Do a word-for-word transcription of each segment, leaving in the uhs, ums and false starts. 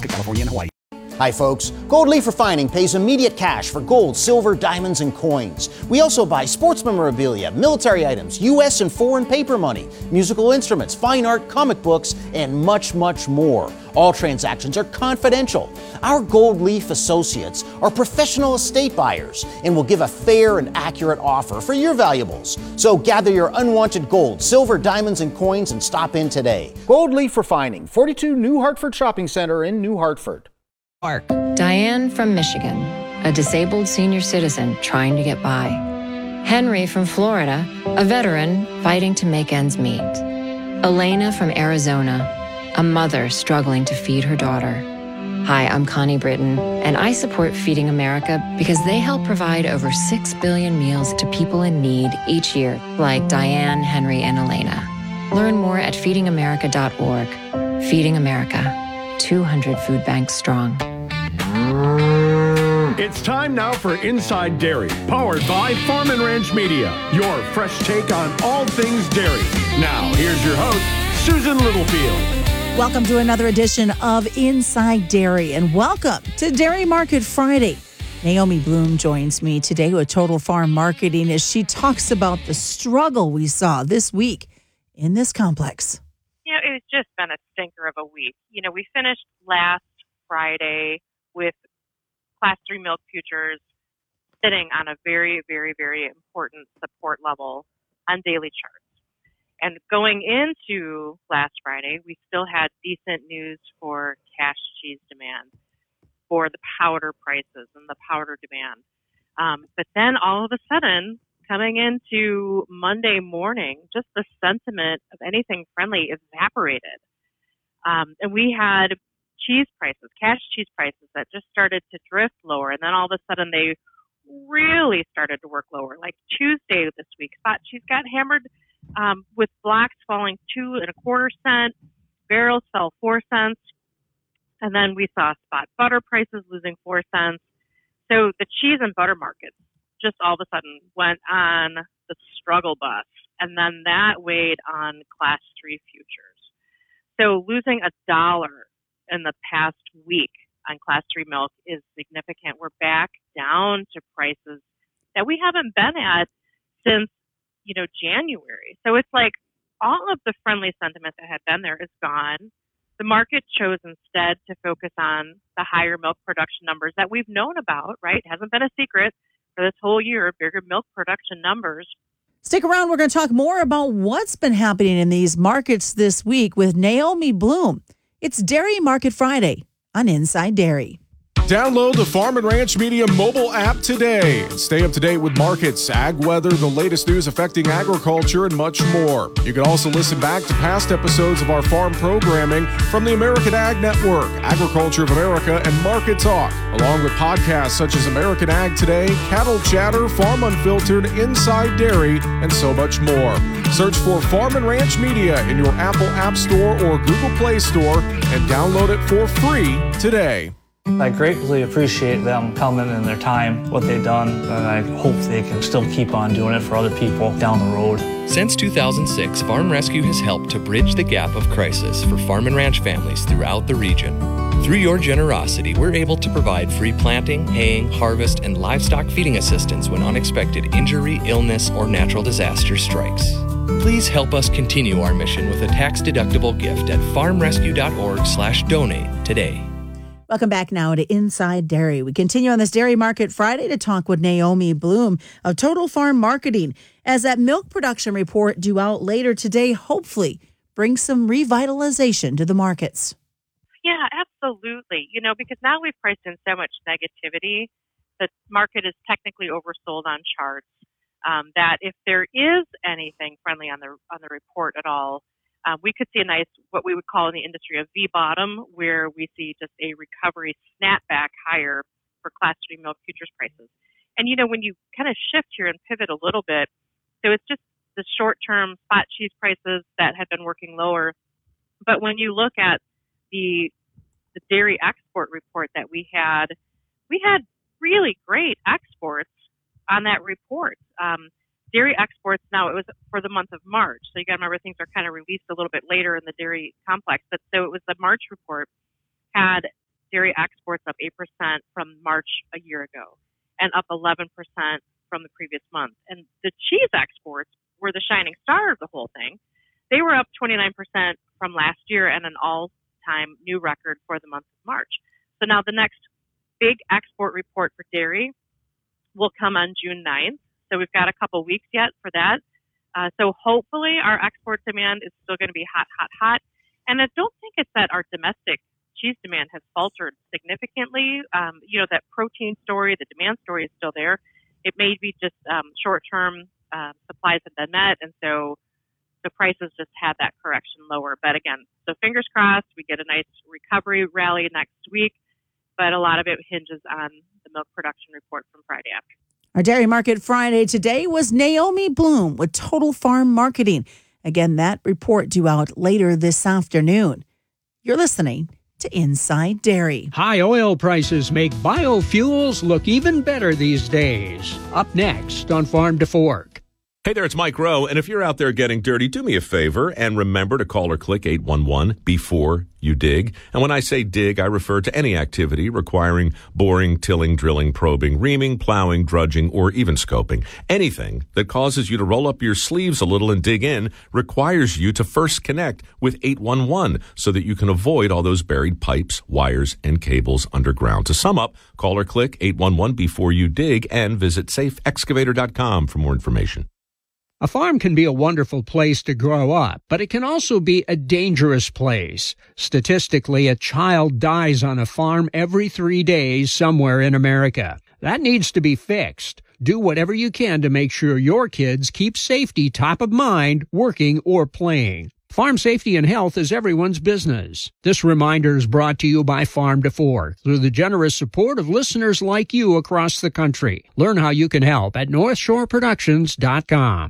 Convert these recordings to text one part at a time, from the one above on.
to California and Hawaii. Hi, folks. Gold Leaf Refining pays immediate cash for gold, silver, diamonds, and coins. We also buy sports memorabilia, military items, U S and foreign paper money, musical instruments, fine art, comic books, and much, much more. All transactions are confidential. Our Gold Leaf associates are professional estate buyers and will give a fair and accurate offer for your valuables. So gather your unwanted gold, silver, diamonds, and coins and stop in today. Gold Leaf Refining, forty-two New Hartford Shopping Center in New Hartford. Mark. Diane from Michigan, a disabled senior citizen trying to get by. Henry from Florida, a veteran fighting to make ends meet. Elena from Arizona, a mother struggling to feed her daughter. Hi, I'm Connie Britton, and I support Feeding America because they help provide over six billion meals to people in need each year, like Diane, Henry, and Elena. Learn more at feeding america dot org. Feeding America, two hundred food banks strong. It's time now for Inside Dairy, powered by Farm and Ranch Media, your fresh take on all things dairy. Now, here's your host, Susan Littlefield. Welcome to another edition of Inside Dairy, and welcome to Dairy Market Friday. Naomi Bloom joins me today with Total Farm Marketing as she talks about the struggle we saw this week in this complex. You know, it's just been a stinker of a week. You know, we finished last Friday with Class three milk futures sitting on a very, very, very important support level on daily charts. And going into last Friday, we still had decent news for cash cheese demand, for the powder prices and the powder demand. Um, but then all of a sudden, coming into Monday morning, just the sentiment of anything friendly evaporated. Um, and we had cheese prices, cash cheese prices that just started to drift lower. And then all of a sudden they really started to work lower. Like Tuesday this week, spot cheese got hammered um, with blocks falling two and a quarter cent. Barrels fell four cents. And then we saw spot butter prices losing four cents. So the cheese and butter markets just all of a sudden went on the struggle bus. And then that weighed on class three futures. So losing a dollar in the past week on class three milk is significant. We're back down to prices that we haven't been at since, you know, January. So it's like all of the friendly sentiment that had been there is gone. The market chose instead to focus on the higher milk production numbers that we've known about, right? It hasn't been a secret for this whole year, bigger milk production numbers. Stick around. We're going to talk more about what's been happening in these markets this week with Naomi Bloom. It's Dairy Market Friday on Inside Dairy. Download the Farm and Ranch Media mobile app today and stay up to date with markets, ag weather, the latest news affecting agriculture, and much more. You can also listen back to past episodes of our farm programming from the American Ag Network, Agriculture of America, and Market Talk, along with podcasts such as American Ag Today, Cattle Chatter, Farm Unfiltered, Inside Dairy, and so much more. Search for Farm and Ranch Media in your Apple App Store or Google Play Store and download it for free today. I greatly appreciate them coming and their time, what they've done, and I hope they can still keep on doing it for other people down the road. Since two thousand six, Farm Rescue has helped to bridge the gap of crisis for farm and ranch families throughout the region. Through your generosity, we're able to provide free planting, haying, harvest, and livestock feeding assistance when unexpected injury, illness, or natural disaster strikes. Please help us continue our mission with a tax-deductible gift at farm rescue dot org slash donate today. Welcome back now to Inside Dairy. We continue on this Dairy Market Friday to talk with Naomi Bloom of Total Farm Marketing as that milk production report due out later today hopefully brings some revitalization to the markets. Yeah, absolutely. You know, because now we've priced in so much negativity, the market is technically oversold on charts, um, that if there is anything friendly on the on the report at all, Um, we could see a nice, what we would call in the industry, a V-bottom, where we see just a recovery snapback higher for Class three milk futures prices. And, you know, when you kind of shift here and pivot a little bit, so it's just the short-term spot cheese prices that have been working lower. But when you look at the the dairy export report that we had, we had really great exports on that report. Um, Dairy exports now, it was for the month of March. So you got to remember things are kind of released a little bit later in the dairy complex. But so it was the March report had dairy exports up eight percent from March a year ago and up eleven percent from the previous month. And the cheese exports were the shining star of the whole thing. They were up twenty-nine percent from last year and an all-time new record for the month of March. So now the next big export report for dairy will come on June ninth. So we've got a couple weeks yet for that. Uh, so hopefully our export demand is still going to be hot, hot, hot. And I don't think it's that our domestic cheese demand has faltered significantly. Um, you know, that protein story, the demand story is still there. It may be just um, short-term uh, supplies have been met, and so the prices just had that correction lower. But again, so fingers crossed, we get a nice recovery rally next week, but a lot of it hinges on the milk production report from Friday after. Our Dairy Market Friday today was Naomi Bloom with Total Farm Marketing. Again, that report due out later this afternoon. You're listening to Inside Dairy. High oil prices make biofuels look even better these days. Up next on Farm to Fork. Hey there, it's Mike Rowe, and if you're out there getting dirty, do me a favor and remember to call or click eight one one before you dig. And when I say dig, I refer to any activity requiring boring, tilling, drilling, probing, reaming, plowing, drudging, or even scoping. Anything that causes you to roll up your sleeves a little and dig in requires you to first connect with eight one one so that you can avoid all those buried pipes, wires, and cables underground. To sum up, call or click eight one one before you dig and visit safe excavator dot com for more information. A farm can be a wonderful place to grow up, but it can also be a dangerous place. Statistically, a child dies on a farm every three days somewhere in America. That needs to be fixed. Do whatever you can to make sure your kids keep safety top of mind, working or playing. Farm safety and health is everyone's business. This reminder is brought to you by Farm to Fork through the generous support of listeners like you across the country. Learn how you can help at north shore productions dot com.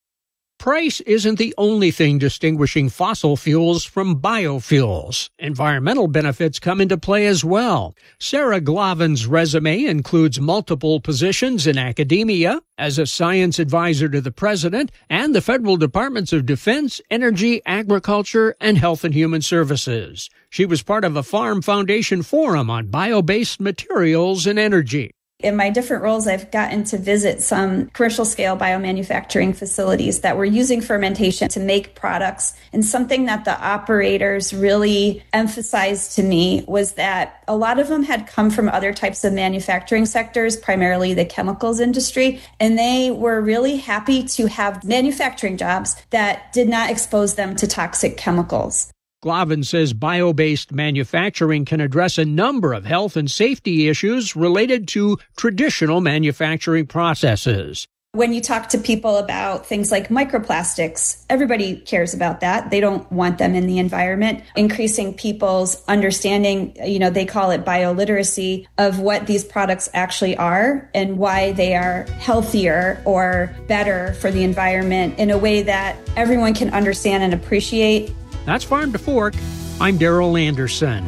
Price isn't the only thing distinguishing fossil fuels from biofuels. Environmental benefits come into play as well. Sarah Glavin's resume includes multiple positions in academia, as a science advisor to the president, and the federal departments of Defense, Energy, Agriculture, and Health and Human Services. She was part of a Farm Foundation forum on bio-based materials and energy. In my different roles, I've gotten to visit some commercial-scale biomanufacturing facilities that were using fermentation to make products. And something that the operators really emphasized to me was that a lot of them had come from other types of manufacturing sectors, primarily the chemicals industry, and they were really happy to have manufacturing jobs that did not expose them to toxic chemicals. Glavin says bio-based manufacturing can address a number of health and safety issues related to traditional manufacturing processes. When you talk to people about things like microplastics, everybody cares about that. They don't want them in the environment. Increasing people's understanding, you know, they call it bioliteracy, of what these products actually are and why they are healthier or better for the environment in a way that everyone can understand and appreciate. That's Farm to Fork. I'm Daryl Anderson.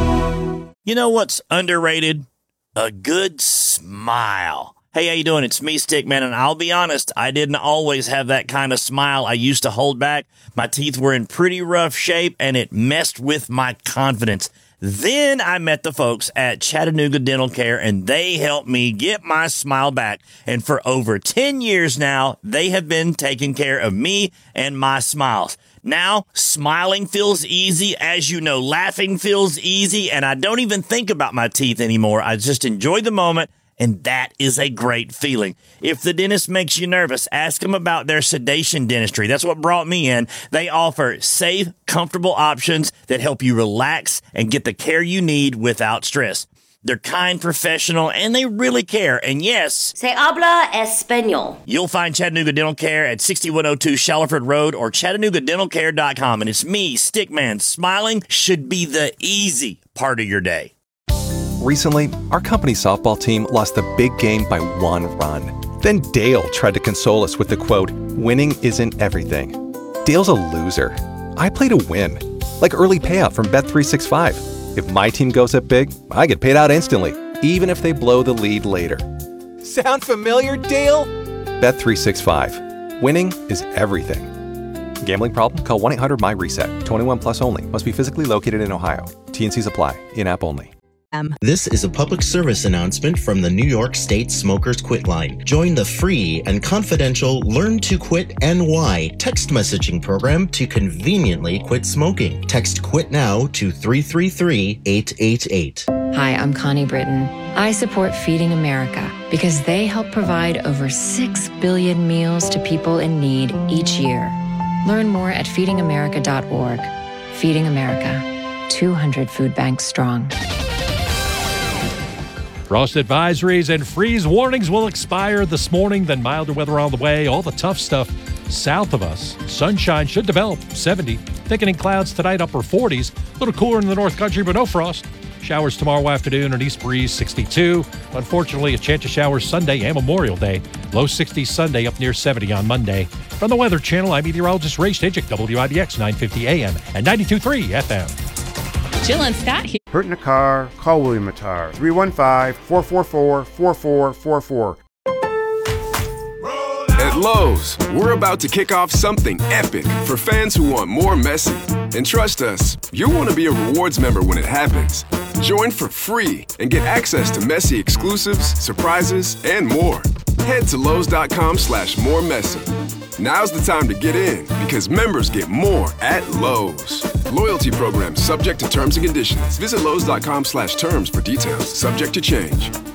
You know what's underrated? A good smile. Hey, how you doing? It's me, Stickman, and I'll be honest, I didn't always have that kind of smile I used to hold back. My teeth were in pretty rough shape, and it messed with my confidence. Then I met the folks at Chattanooga Dental Care, and they helped me get my smile back. And for over ten years now, they have been taking care of me and my smiles. Now, smiling feels easy. As you know, laughing feels easy, and I don't even think about my teeth anymore. I just enjoy the moment, and that is a great feeling. If the dentist makes you nervous, ask them about their sedation dentistry. That's what brought me in. They offer safe, comfortable options that help you relax and get the care you need without stress. They're kind, professional, and they really care. And yes, Se habla español. You'll find Chattanooga Dental Care at sixty-one oh two Shallowford Road or chattanooga dental care dot com. And it's me, Stickman. Smiling should be the easy part of your day. Recently, our company softball team lost the big game by one run. Then Dale tried to console us with the quote, "Winning isn't everything." Dale's a loser. I play to win, like early payout from Bet three sixty-five. If my team goes up big, I get paid out instantly, even if they blow the lead later. Sound familiar, Dale? Bet three sixty-five. Winning is everything. Gambling problem? Call one eight hundred M Y RESET. twenty-one plus only. Must be physically located in Ohio. T and C's apply. In-app only. This is a public service announcement from the New York State Smokers Quit Line. Join the free and confidential Learn to Quit N Y text messaging program to conveniently quit smoking. Text QUIT NOW to three three three, eight eight eight. Hi, I'm Connie Britton. I support Feeding America because they help provide over six billion meals to people in need each year. Learn more at feeding america dot org. Feeding America, two hundred food banks strong. Frost advisories and freeze warnings will expire this morning, then milder weather on the way. All the tough stuff south of us. Sunshine should develop, seventy. Thickening clouds tonight, upper forties. A little cooler in the North Country, but no frost. Showers tomorrow afternoon, an east breeze, sixty-two. Unfortunately, a chance of showers Sunday and Memorial Day. Low sixties Sunday, up near seventy on Monday. From the Weather Channel, I'm meteorologist Ray Stajic, W I B X nine fifty A M and ninety-two point three F M. Jill and Scott here. Hurt in a car? Call William Matar. three one five, four four four, four four four four. At Lowe's, we're about to kick off something epic for fans who want more Messi. And trust us, you'll want to be a rewards member when it happens. Join for free and get access to Messi exclusives, surprises, and more. Head to Lowe's.com slash more Messi. Now's the time to get in because members get more at Lowe's. Loyalty program subject to terms and conditions. Visit Lowe's.com slash terms for details. Subject to change.